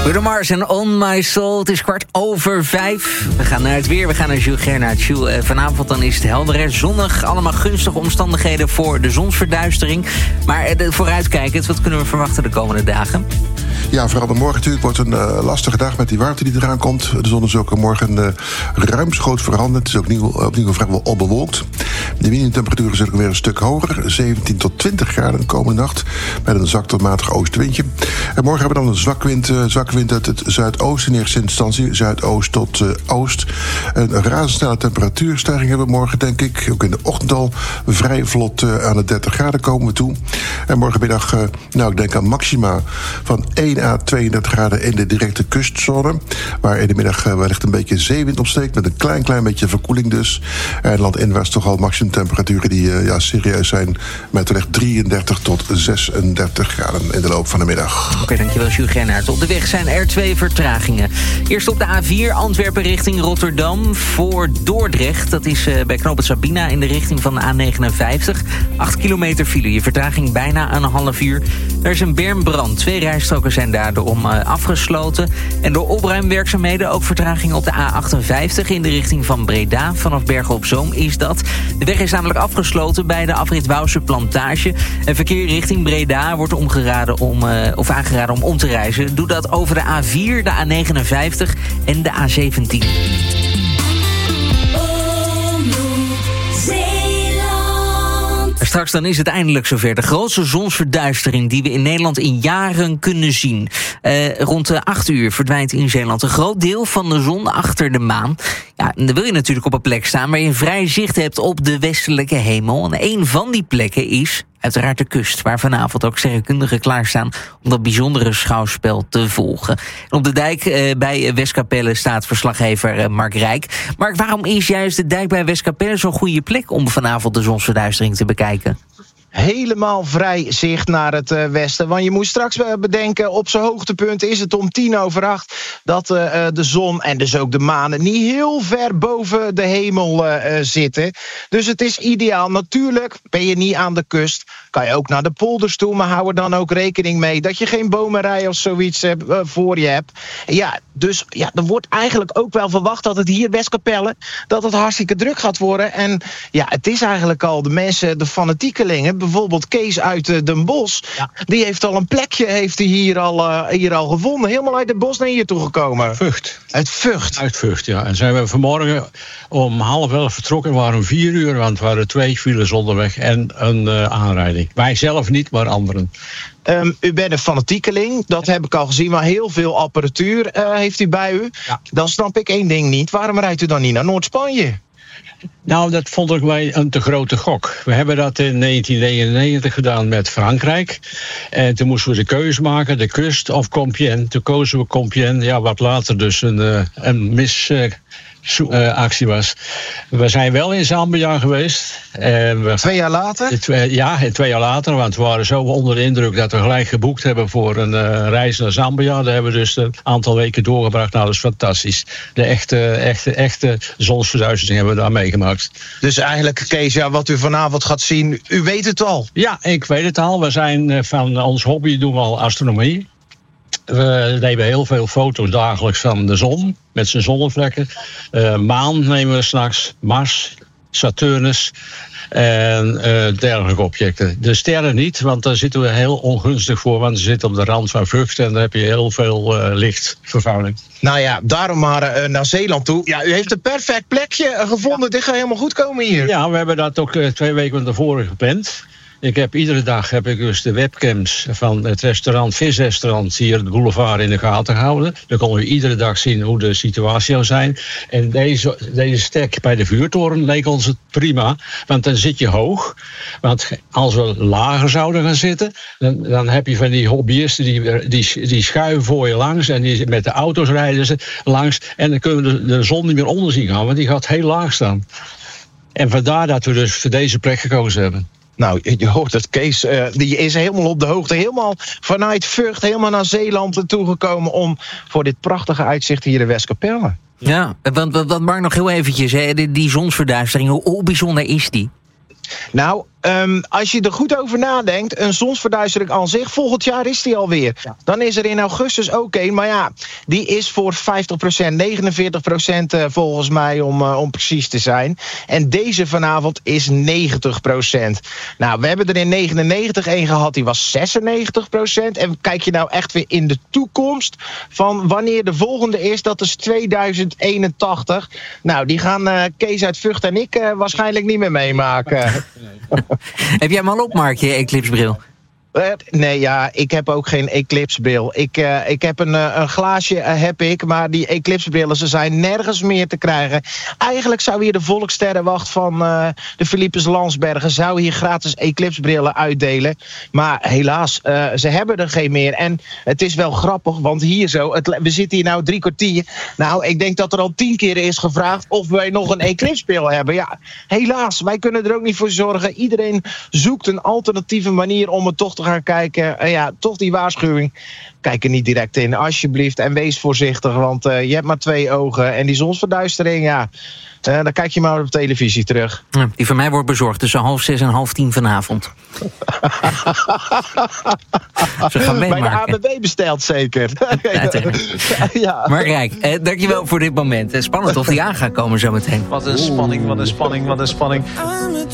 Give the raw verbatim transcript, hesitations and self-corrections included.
Bruno Mars en On My Soul. Het is kwart over vijf. We gaan naar het weer. We gaan naar Jules Gernaert. Jules, uh, vanavond dan is het helder en zonnig. Allemaal gunstige omstandigheden voor de zonsverduistering. Maar uh, vooruitkijkend, wat kunnen we verwachten de komende dagen? Ja, vooral de morgen natuurlijk wordt een uh, lastige dag met die warmte die eraan komt. De zon is ook morgen uh, ruimschoots veranderd. Het is ook nieuw, opnieuw vrijwel onbewolkt. De minimumtemperaturen zijn ook weer een stuk hoger. zeventien tot twintig graden de komende nacht. Met een zwak tot matig oostwindje. En morgen hebben we dan een zwak wind, uh, zwak wind uit het zuidoosten in eerste instantie. Zuidoost tot uh, oost. Een razendsnelle temperatuurstijging hebben we morgen, denk ik. Ook in de ochtend al vrij vlot uh, aan de dertig graden komen we toe. En morgenmiddag, uh, nou ik denk aan maxima van één à tweeëndertig graden in de directe kustzone. Waar in de middag uh, wellicht een beetje zeewind opsteekt. Met een klein, klein beetje verkoeling dus. En landinwaarts toch al maximumtemperaturen die uh, ja, serieus zijn. Met wellicht drieëndertig tot zesendertig graden in de loop van de middag. Oké, okay, dankjewel Jules Gernaert. Op de weg zijn er twee vertragingen. Eerst op de A vier, Antwerpen richting Rotterdam. Voor Dordrecht, dat is uh, bij knooppunt Sabina in de richting van de A negenenvijftig. acht kilometer file, je vertraging bijna een half uur. Er is een bermbrand. Twee rijstroken zijn daarom uh, afgesloten. En door opruimwerkzaamheden ook vertraging op de A achtenvijftig... in de richting van Breda. Vanaf Bergen op Zoom is dat. De weg is namelijk afgesloten bij de afrit Wouwse Plantage. En verkeer richting Breda wordt omgeraden om, uh, of aangeraden om om te reizen. Doe dat over de A vier, de A negenenvijftig en de A zeventien. Straks dan is het eindelijk zover. De grootste zonsverduistering die we in Nederland in jaren kunnen zien. Uh, rond de acht uur verdwijnt in Zeeland een groot deel van de zon achter de maan. Ja, en dan wil je natuurlijk op een plek staan waar je een vrij zicht hebt op de westelijke hemel. En een van die plekken is uiteraard de kust, waar vanavond ook sterrenkundigen klaarstaan om dat bijzondere schouwspel te volgen. En op de dijk uh, bij Westkapelle staat verslaggever uh, Mark Rijk. Mark, waarom is juist de dijk bij Westkapelle zo'n goede plek om vanavond de zonsverduistering te bekijken? Helemaal vrij zicht naar het uh, westen. Want je moet straks uh, bedenken, op zijn hoogtepunt is het om tien over acht... dat uh, de zon en dus ook de maan niet heel ver boven de hemel uh, uh, zitten. Dus het is ideaal. Natuurlijk ben je niet aan de kust, kan je ook naar de polders toe... maar hou er dan ook rekening mee dat je geen bomenrij of zoiets uh, voor je hebt. Ja, dus ja, er wordt eigenlijk ook wel verwacht dat het hier Westkapelle... dat het hartstikke druk gaat worden. En ja, het is eigenlijk al de mensen, de fanatiekelingen... bijvoorbeeld Kees uit Den Bosch, ja. Die heeft al een plekje heeft hij hier, al, uh, hier al gevonden. Helemaal uit het bos naar hier toe gekomen. Vught. Uit Vught. Uit Vught, ja. En zijn we vanmorgen om half elf vertrokken. We waren om vier uur, want we waren twee files onderweg en een uh, aanrijding. Wij zelf niet, maar anderen. Um, u bent een fanatiekeling, dat heb ik al gezien, maar heel veel apparatuur uh, heeft u bij u. Ja. Dan snap ik één ding niet. Waarom rijdt u dan niet naar Noord-Spanje? Nou, dat vond ik mij een te grote gok. We hebben dat in negentien negenennegentig gedaan met Frankrijk. En toen moesten we de keuze maken, de kust of Compiègne. Toen kozen we Compiègne, ja, wat later dus een, uh, een misactie uh, was. We zijn wel in Zambia geweest. En we, twee jaar later? Twee, ja, twee jaar later, want we waren zo onder de indruk... dat we gelijk geboekt hebben voor een uh, reis naar Zambia. Daar hebben we dus een aantal weken doorgebracht. Nou, dat is fantastisch. De echte, echte, echte zonsverduistering hebben we daar meegemaakt. Dus eigenlijk, Kees, ja, wat u vanavond gaat zien, u weet het al? Ja, ik weet het al. We zijn van ons hobby doen we al astronomie. We nemen heel veel foto's dagelijks van de zon, met zijn zonnevlekken. Uh, maan nemen we 's nachts, Mars, Saturnus en uh, dergelijke objecten. De sterren niet, want daar zitten we heel ongunstig voor, want ze zitten op de rand van Vught en dan heb je heel veel uh, lichtvervuiling. Nou ja, daarom maar uh, naar Zeeland toe. Ja, u heeft een perfect plekje uh, gevonden. Ja. Dit gaat helemaal goed komen hier. Ja, we hebben dat ook uh, twee weken van tevoren gepland. Ik heb iedere dag heb ik dus de webcams van het restaurant, visrestaurant hier de boulevard in de gaten gehouden. Dan konden we iedere dag zien hoe de situatie zou zijn. En deze, deze stek bij de vuurtoren leek ons het prima, want dan zit je hoog. Want als we lager zouden gaan zitten, dan, dan heb je van die hobbyisten die, die, die schuiven voor je langs en die, met de auto's rijden ze langs. En dan kunnen we de, de zon niet meer onder zien gaan, want die gaat heel laag staan. En vandaar dat we dus voor deze plek gekozen hebben. Nou, je hoort het, Kees, uh, die is helemaal op de hoogte. Helemaal vanuit Vught, helemaal naar Zeeland toegekomen om voor dit prachtige uitzicht hier in Westkapelle. Ja, want wat Mark nog heel eventjes, hè, die, die zonsverduistering, hoe, hoe bijzonder is die? Nou, um, als je er goed over nadenkt, een zonsverduistering aan zich, volgend jaar is die alweer. Ja. Dan is er in augustus ook een, maar ja, die is voor vijftig procent, negenenveertig procent uh, volgens mij om, uh, om precies te zijn. En deze vanavond is negentig procent. Nou, we hebben er in negenennegentig een gehad, die was zesennegentig procent. En kijk je nou echt weer in de toekomst van wanneer de volgende is, dat is tweeduizend eenentachtig. Nou, die gaan uh, Kees uit Vught en ik uh, waarschijnlijk niet meer meemaken. Heb jij hem al op, Mark, je eclipsebril? Nee, ja, ik heb ook geen eclipsebril. Ik, uh, ik heb een, uh, een glaasje, uh, heb ik, maar die eclipsebrillen, ze zijn nergens meer te krijgen. Eigenlijk zou hier de Volkssterrenwacht van uh, de Philippus Landsbergen zou hier gratis eclipsebrillen uitdelen. Maar helaas, uh, ze hebben er geen meer. En het is wel grappig, want hier zo, het, we zitten hier nou drie kwartier. Nou, ik denk dat er al tien keer is gevraagd of wij nog een eclipsebril hebben. Ja, helaas, wij kunnen er ook niet voor zorgen. Iedereen zoekt een alternatieve manier om het toch te gaan kijken. Uh, ja, toch die waarschuwing. Kijk er niet direct in, alsjeblieft. En wees voorzichtig, want uh, je hebt maar twee ogen. En die zonsverduistering, ja, uh, dan kijk je maar op televisie terug. Ja, die van mij wordt bezorgd tussen half zes en half tien vanavond. Ze gaan bij de A B B besteld zeker. Ja. Maar Rijk, eh, dankjewel voor dit moment. Spannend of die aan gaat komen zometeen. Wat een spanning, wat een spanning, wat een spanning.